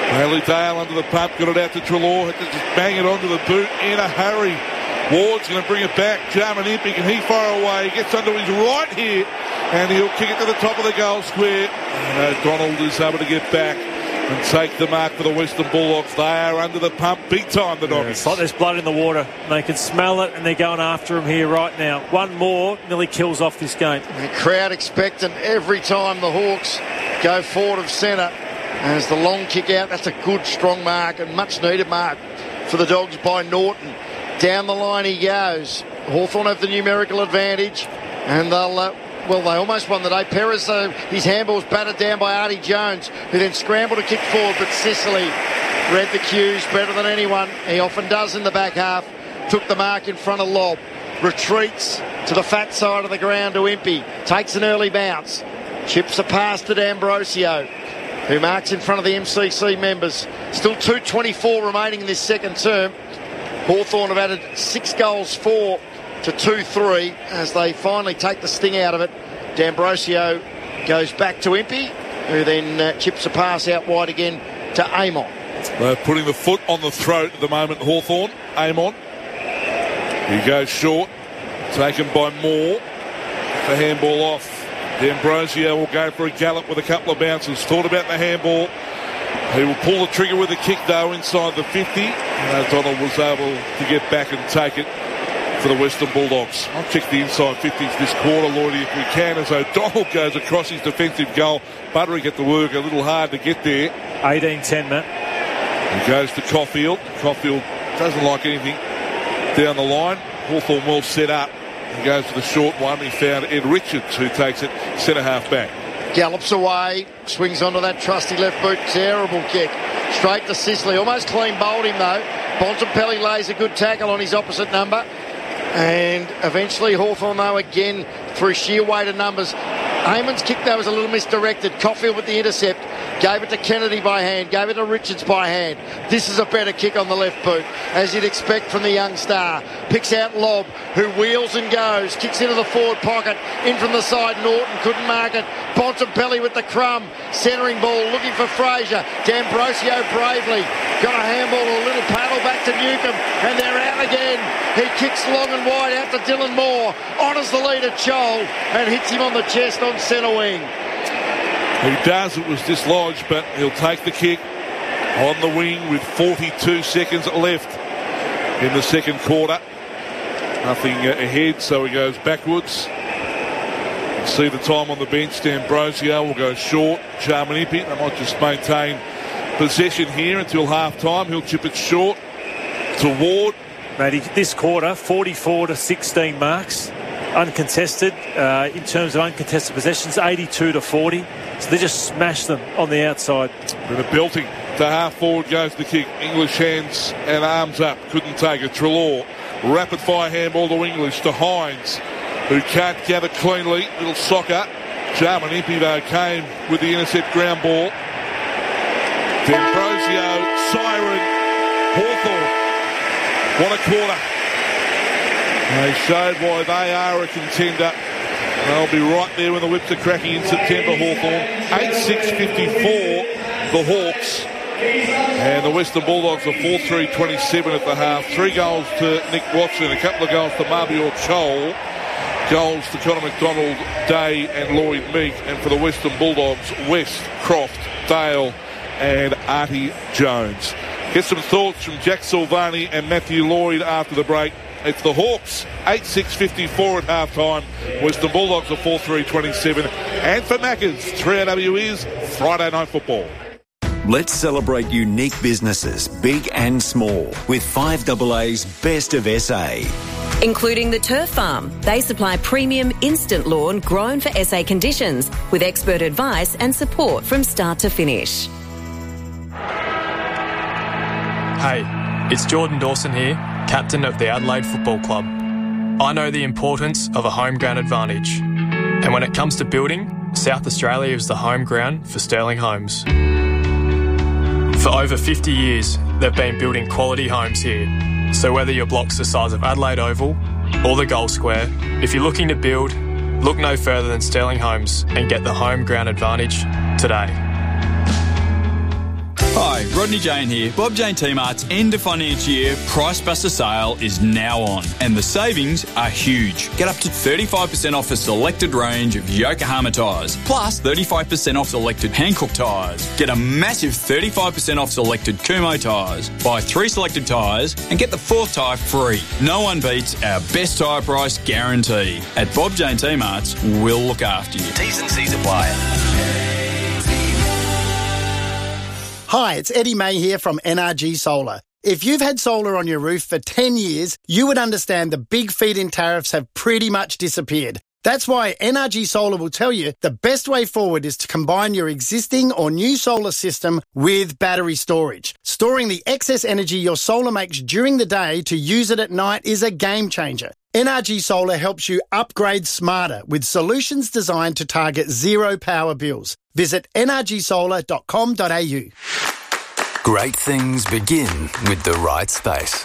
Bailey Dale under the pump, got it out to Treloar, had to just bang it onto the boot in a hurry. Ward's going to bring it back. Jarman Impey, can he fire away? He gets under his right here, and he'll kick it to the top of the goal square. And O'Donnell is able to get back and take the mark for the Western Bulldogs. They are under the pump big time, the Doggies. Yeah, it's like there's blood in the water. They can smell it, and they're going after him here right now. One more nearly kills off this game. The crowd expectant every time the Hawks go forward of centre. As the long kick out, that's a good, strong mark, and much needed mark for the Dogs by Norton. Down the line he goes. Hawthorn have the numerical advantage, and they'll, uh, well, they almost won the day. Perez, uh, his handball's battered down by Artie Jones, who then scrambled to kick forward, but Sicily read the cues better than anyone. He often does in the back half. Took the mark in front of Lobb. Retreats to the fat side of the ground to Impey. Takes an early bounce. Chips a pass to D'Ambrosio, who marks in front of the M C C members. Still two twenty-four remaining in this second term. Hawthorn have added six goals, four to two three, as they finally take the sting out of it. D'Ambrosio goes back to Impey, who then uh, chips a pass out wide again to Amon. They're putting the foot on the throat at the moment, Hawthorn. Amon. He goes short, taken by Moore. The handball off. D'Ambrosio will go for a gallop with a couple of bounces. Thought about the handball. He will pull the trigger with a kick, though, inside the fifty. And O'Donnell was able to get back and take it for the Western Bulldogs. I'll check the inside fifties this quarter, Lloydie, if we can, as O'Donnell goes across his defensive goal. Butterick at the work, a little hard to get there. eighteen ten, Matt. He goes to Caulfield. Caulfield doesn't like anything down the line. Hawthorn well set up. He goes to the short one. He found Ed Richards, who takes it centre half back. Gallops away, swings onto that trusty left boot. Terrible kick. Straight to Sicily. Almost clean bowled him, though. Bontempelli lays a good tackle on his opposite number. And eventually Hawthorn, though, again, through sheer weight of numbers. Eamon's kick, though, was a little misdirected. Caulfield with the intercept. Gave it to Kennedy by hand. Gave it to Richards by hand. This is a better kick on the left boot, as you'd expect from the young star. Picks out Lobb, who wheels and goes. Kicks into the forward pocket. In from the side, Norton couldn't mark it. Bontempelli with the crumb. Centering ball, looking for Fraser. D'Ambrosio bravely got a handball, a little paddle back to Newcomb, and they're out again. He kicks long and wide out to Dylan Moore. Honours the lead at Chol and hits him on the chest on centre wing. He does. It was dislodged, but he'll take the kick on the wing with forty-two seconds left in the second quarter. Nothing ahead, so he goes backwards. See the time on the bench. D'Ambrosio will go short. Jarman Impey, they might just maintain possession here until half-time. He'll chip it short to Ward. Matty, this quarter, forty-four to sixteen marks. Uncontested, uh, in terms of uncontested possessions, eighty-two to forty. So they just smashed them on the outside. With a belting to half forward goes the kick. English hands and arms up. Couldn't take it. Treloar. Rapid fire handball to English, to Hines, who can't gather cleanly. Little soccer. Jarman Impey, though, came with the intercept ground ball. D'Ambrosio, siren, Hawthorn. What a quarter. They showed why they are a contender. They'll be right there when the whips are cracking in September, Hawthorn. eight six fifty-four, the Hawks. And the Western Bulldogs are four three twenty-seven at the half. Three goals to Nick Watson, a couple of goals to Mabior Chol. Goals to Connor McDonald, Day and Lloyd Meek. And for the Western Bulldogs, West, Croft, Dale and Artie Jones. Get some thoughts from Jack Silvani and Matthew Lloyd after the break. It's the Hawks, eight six fifty-four at half-time. Western Bulldogs are four three twenty-seven. And for Maccas, three R W is Friday Night Football. Let's celebrate unique businesses, big and small, with five A A's Best of S A. Including the Turf Farm. They supply premium instant lawn grown for S A conditions with expert advice and support from start to finish. Hey, it's Jordan Dawson here, captain of the Adelaide Football Club. I know the importance of a home ground advantage. And when it comes to building, South Australia is the home ground for Sterling Homes. For over fifty years, they've been building quality homes here. So whether your block's the size of Adelaide Oval or the Gold Square, if you're looking to build, look no further than Sterling Homes and get the home ground advantage today. Hi, Rodney Jane here. Bob Jane T-Mart's end of financial year Price Buster sale is now on, and the savings are huge. Get up to thirty-five percent off a selected range of Yokohama tyres, plus thirty-five percent off selected Hankook tyres. Get a massive thirty-five percent off selected Kumho tyres. Buy three selected tyres and get the fourth tyre free. No one beats our best tyre price guarantee. At Bob Jane T-Mart's, we'll look after you. T's and C's apply. Hi, it's Eddie May here from N R G Solar. If you've had solar on your roof for ten years, you would understand the big feed-in tariffs have pretty much disappeared. That's why N R G Solar will tell you the best way forward is to combine your existing or new solar system with battery storage. Storing the excess energy your solar makes during the day to use it at night is a game changer. N R G Solar helps you upgrade smarter with solutions designed to target zero power bills. Visit n r g solar dot com dot a u. Great things begin with the right space.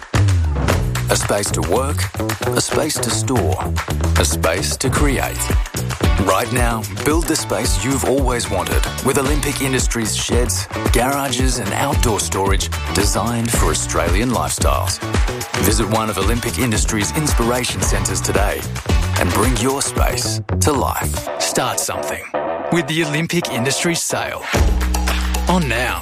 A space to work, a space to store, a space to create. Right now, build the space you've always wanted with Olympic Industries sheds, garages and outdoor storage designed for Australian lifestyles. Visit one of Olympic Industries' inspiration centres today and bring your space to life. Start something with the Olympic Industries sale. On now.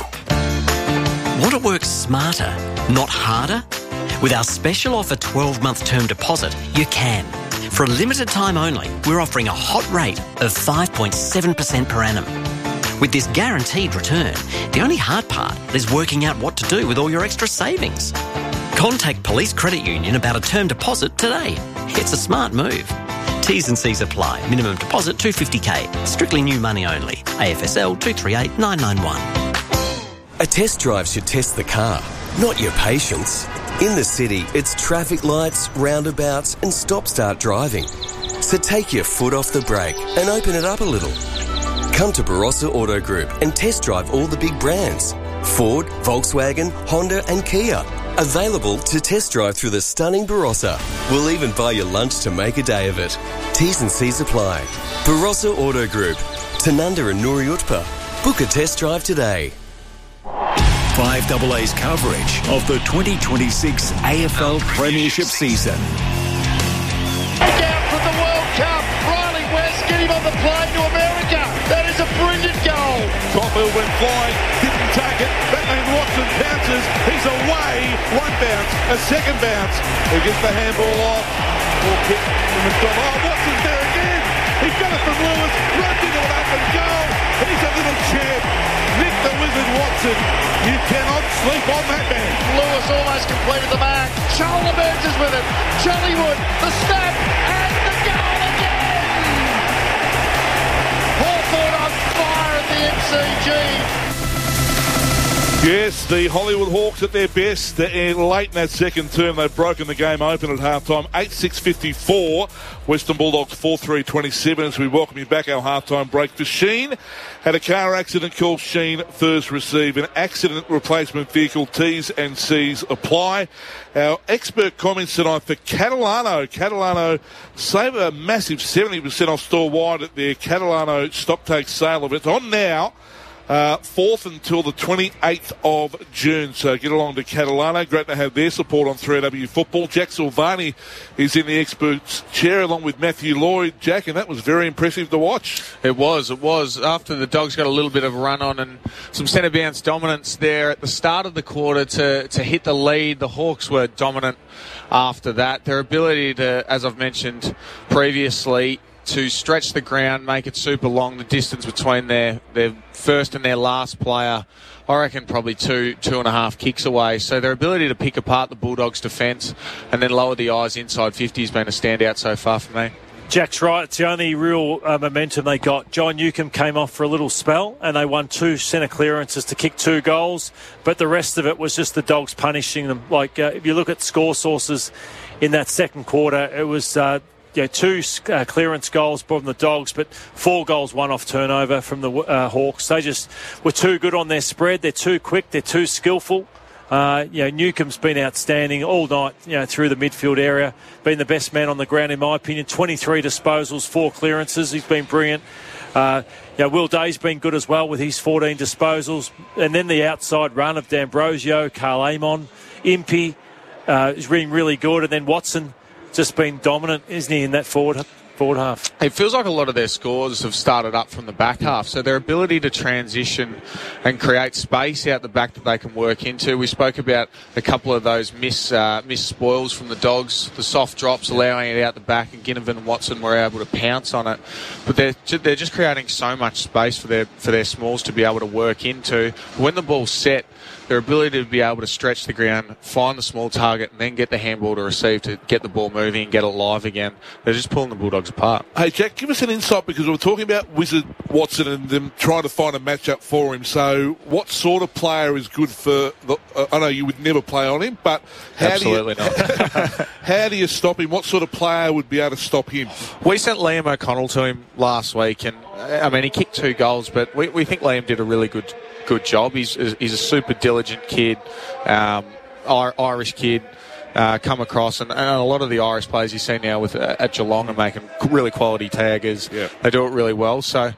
Want to work smarter, not harder? With our special offer twelve-month term deposit, you can. For a limited time only, we're offering a hot rate of five point seven percent per annum. With this guaranteed return, the only hard part is working out what to do with all your extra savings. Contact Police Credit Union about a term deposit today. It's a smart move. T's and C's apply. Minimum deposit two hundred fifty thousand. Strictly new money only. A F S L two three eight nine nine one. A test drive should test the car, not your patience. In the city, it's traffic lights, roundabouts and stop-start driving. So take your foot off the brake and open it up a little. Come to Barossa Auto Group and test drive all the big brands. Ford, Volkswagen, Honda and Kia. Available to test drive through the stunning Barossa. We'll even buy you lunch to make a day of it. T's and C's apply. Barossa Auto Group. Tanunda and Nuri Utpa. Book a test drive today. five A A's coverage of the twenty twenty-six A F L Premiership season. Look out from the World Cup. Riley West getting on the plane to America. That is a brilliant goal. Topfield went flying, didn't take it. Batman Watson bounces. He's away. One bounce, a second bounce. He gets the handball off. Ball kick from McDonald. Oh, Watson's there again. He's got it from Lewis. Runs into an open goal. He's a little champ. Nick the Wizard Watson. You cannot sleep on that man. Lewis almost completed the mark. Charles emerges with it. Jollywood, the snap, and the goal again! Hawthorn on fire at the M C G. Yes, the Hollywood Hawks at their best. They're late in that second term. They've broken the game open at halftime. eight six fifty-four. Western Bulldogs four three twenty-seven as we welcome you back. Our halftime break for Sheen. Had a car accident. Call Sheen First Receive. An accident replacement vehicle. T's and C's apply. Our expert comments tonight for Catalano. Catalano save a massive seventy percent off store-wide at their Catalano stock-take sale event. On now. Uh, fourth until the twenty-eighth of June. So get along to Catalano. Great to have their support on three A W Football. Jack Silvani is in the experts chair along with Matthew Lloyd. Jack, and that was very impressive to watch. It was, it was. After the Dogs got a little bit of a run on and some centre bounce dominance there at the start of the quarter to, to hit the lead, the Hawks were dominant after that. Their ability to, as I've mentioned previously, to stretch the ground, make it super long, the distance between their, their first and their last player, I reckon probably two, two and a half kicks away. So their ability to pick apart the Bulldogs' defence and then lower the eyes inside fifty has been a standout so far for me. Jack's right. It's the only real uh, momentum they got. John Newcomb came off for a little spell and they won two centre clearances to kick two goals. But the rest of it was just the Dogs punishing them. Like, uh, if you look at score sources in that second quarter, it was... Uh, Yeah, two uh, clearance goals from the Dogs, but four goals, one off turnover from the uh, Hawks. They just were too good on their spread. They're too quick. They're too skillful. Uh, you know, Newcomb's been outstanding all night, you know, through the midfield area. Been the best man on the ground, in my opinion. twenty-three disposals, four clearances. He's been brilliant. Uh, you know, Will Day's been good as well with his fourteen disposals. And then the outside run of D'Ambrosio, Carl Amon, Impey uh, is being really good. And then Watson just been dominant, isn't he, in that forward forward half? It feels like a lot of their scores have started up from the back half, so their ability to transition and create space out the back that they can work into. We spoke about a couple of those miss uh, miss spoils from the Dogs, the soft drops allowing it out the back, and Ginnivan and Watson were able to pounce on it. But they're they're just creating so much space for their for their smalls to be able to work into. When the ball's set, their ability to be able to stretch the ground, find the small target, and then get the handball to receive to get the ball moving and get it live again. They're just pulling the Bulldogs apart. Hey, Jack, give us an insight, because we're talking about Wizard Watson and them trying to find a matchup for him. So what sort of player is good for... The, uh, I know you would never play on him, but... How Absolutely do you, not. How do you stop him? What sort of player would be able to stop him? We sent Liam O'Connell to him last week, and, I mean, he kicked two goals, but we, we think Liam did a really good... good job. He's he's a super diligent kid, um, Irish kid, uh, come across, and, and a lot of the Irish players you see now with uh, at Geelong are making really quality taggers. Yeah. They do it really well. So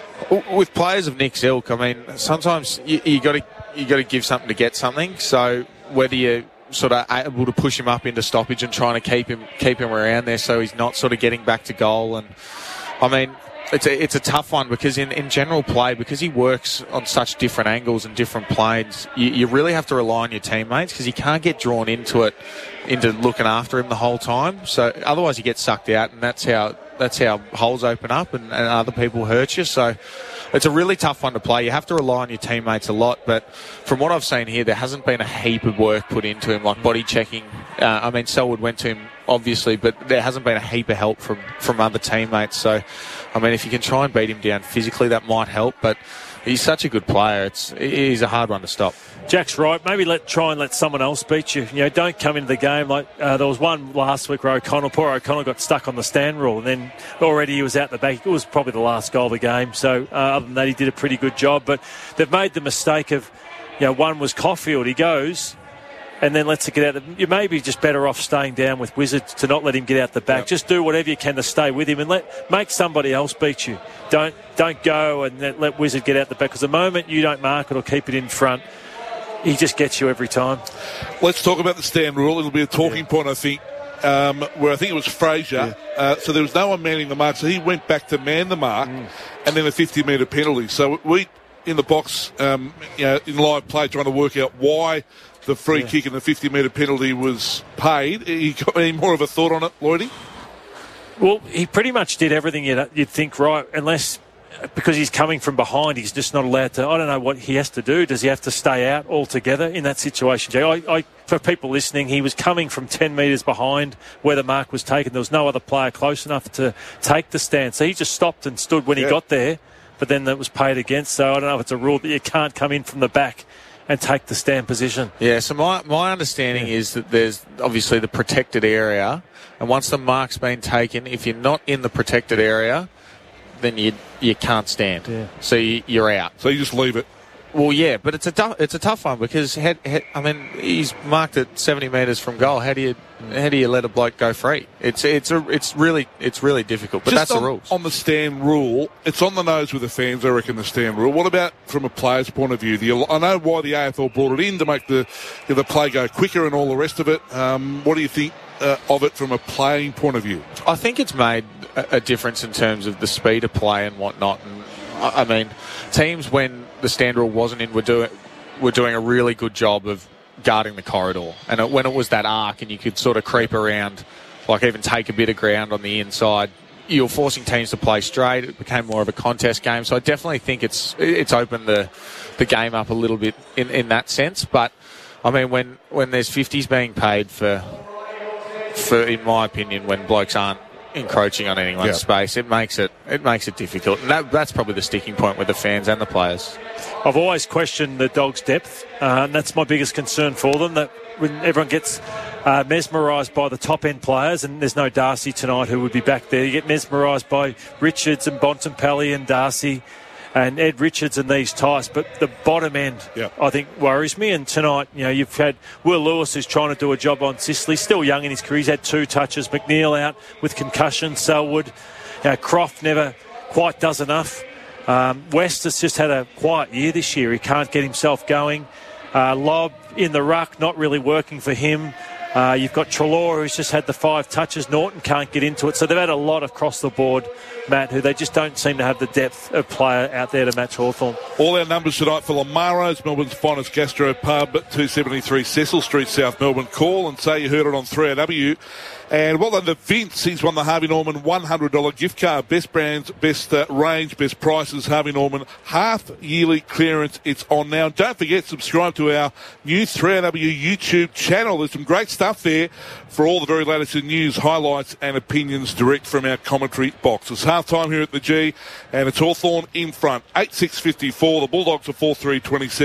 with players of Nick's ilk, I mean, sometimes you, you got to you got to give something to get something. So whether you sort of able to push him up into stoppage and trying to keep him keep him around there, so he's not sort of getting back to goal. And I mean, It's a, it's a tough one, because in, in general play, because he works on such different angles and different planes, you, you really have to rely on your teammates, because you can't get drawn into it, into looking after him the whole time. So otherwise you get sucked out, and that's how that's how holes open up and, and other people hurt you. So it's a really tough one to play. You have to rely on your teammates a lot, but from what I've seen here, there hasn't been a heap of work put into him, like body checking. Uh, I mean, Selwood went to him, obviously, but there hasn't been a heap of help from, from other teammates. So, I mean, if you can try and beat him down physically, that might help, but he's such a good player. It's he's a hard one to stop. Jack's right. Maybe let try and let someone else beat you. You know, don't come into the game like uh, there was one last week where O'Connell, poor O'Connell, got stuck on the stand rule, and then already he was out the back. It was probably the last goal of the game. So uh, other than that, he did a pretty good job. But they've made the mistake of, you know, one was Caulfield. He goes and then lets it get out. You may be just better off staying down with Wizard to not let him get out the back. Yep. Just do whatever you can to stay with him and let make somebody else beat you. Don't don't go and let, let Wizard get out the back, because the moment you don't mark it or keep it in front, he just gets you every time. Let's talk about the stand rule. It'll be a talking yeah. point, I think, um, where I think it was Fraser. Yeah. Uh, so there was no one manning the mark, so he went back to man the mark, mm. and then a fifty metre penalty. So we, in the box, um, you know, in live play, trying to work out why the free yeah. kick and the fifty metre penalty was paid. You got any more of a thought on it, Lloydie? Well, he pretty much did everything you'd, you'd think right, unless... because he's coming from behind, he's just not allowed to. I don't know what he has to do. Does he have to stay out altogether in that situation, Jay? I, I, for people listening, he was coming from ten metres behind where the mark was taken. There was no other player close enough to take the stand. So he just stopped and stood when yeah. he got there, but then that was paid against. So I don't know if it's a rule that you can't come in from the back and take the stand position. Yeah, so my, my understanding yeah. is that there's obviously the protected area, and once the mark's been taken, if you're not in the protected area, then you you can't stand. Yeah. So you, you're out. So you just leave it. Well, yeah, but it's a tough, it's a tough one, because had, had, I mean, he's marked at seventy metres from goal. How do you how do you let a bloke go free? It's it's a it's really it's really difficult. But Just that's on, the rules. On the stand rule, it's on the nose with the fans, I reckon. The stand rule. What about from a player's point of view? The, I know why the A F L brought it in to make the you know, the play go quicker and all the rest of it. Um, what do you think uh, of it from a playing point of view? I think it's made a, a difference in terms of the speed of play and whatnot. And I, I mean, teams when the stand rule wasn't in were doing were doing a really good job of guarding the corridor. And it, when it was that arc and you could sort of creep around, like even take a bit of ground on the inside, you were forcing teams to play straight. It became more of a contest game. So I definitely think it's it's opened the the game up a little bit in, in that sense. But I mean, when, when there's fifties being paid for for in my opinion, when blokes aren't encroaching on anyone's yeah. space, it makes it it makes it difficult. And that, that's probably the sticking point with the fans and the players. I've always questioned the Dogs' depth, uh, and that's my biggest concern for them, that when everyone gets uh, mesmerised by the top-end players, and there's no Darcy tonight who would be back there, you get mesmerised by Richards and Bontempelli and Darcy and Ed Richards and these types, but the bottom end, yeah. I think, worries me. And tonight, you know, you've had Will Lewis, who's trying to do a job on Sicily, still young in his career. He's had two touches. McNeil out with concussion. Selwood, you know, Croft never quite does enough. Um, West has just had a quiet year this year. He can't get himself going. Uh, Lobb in the ruck, not really working for him. Uh, you've got Treloar, who's just had the five touches. Norton can't get into it. So they've had a lot across the board, Matt, who they just don't seem to have the depth of player out there to match Hawthorn. All our numbers tonight for Lamaro's, Melbourne's finest gastro pub, two seventy-three Cecil Street, South Melbourne. Call and say you heard it on three R W. And well done to Vince. He's won the Harvey Norman one hundred dollars gift card. Best brands, best uh, range, best prices. Harvey Norman half yearly clearance. It's on now. Don't forget, subscribe to our new three R W YouTube channel. There's some great stuff there for all the very latest in news, highlights and opinions direct from our commentary box. It's half time here at the G, and it's Hawthorn in front. eight six fifty-four. The Bulldogs are four three twenty-seven.